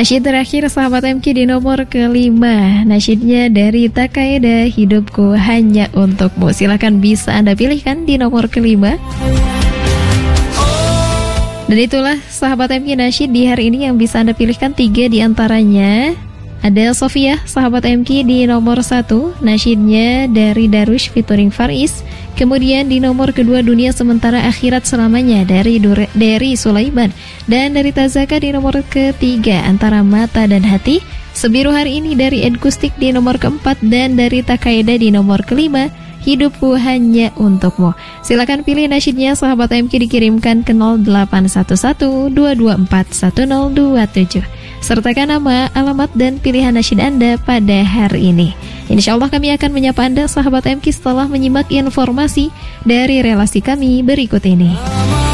Nasyid terakhir sahabat MQ di nomor kelima. Nasyidnya dari Takaeda, Hidupku Hanya Untukmu. Silahkan bisa Anda pilihkan di nomor kelima. Dan itulah sahabat MQ nasyid di hari ini yang bisa Anda pilihkan 3 di antaranya. Ada Sofia, sahabat MQ di nomor 1, nasyidnya dari Darush featuring Faris. Kemudian di nomor kedua, Dunia Sementara Akhirat Selamanya dari Sulaiman. Dan dari Tazaka di nomor ketiga, Antara Mata dan Hati. Sebiru Hari Ini dari Ed Kustik di nomor keempat. Dan dari Takaeda di nomor kelima, Hidupku Hanya Untukmu. Silakan pilih nasyidnya sahabat MQ dikirimkan ke 081122411027. Sertakan nama, alamat, dan pilihan nasyid Anda pada hari ini. Insya Allah kami akan menyapa Anda sahabat MQ setelah menyimak informasi dari relasi kami berikut ini.